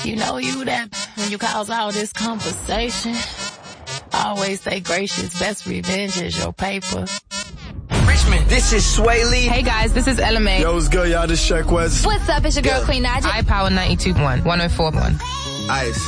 You know you that when you cause all this conversation. I always say gracious, best revenge is your paper. Richmond, this is Sway Lee. Hey guys, this is Ella Mai. Yo, what's good, y'all? This is Sheck West. What's up? It's your girl, Queen Naja. iPower 92.1, 104.1. Ice.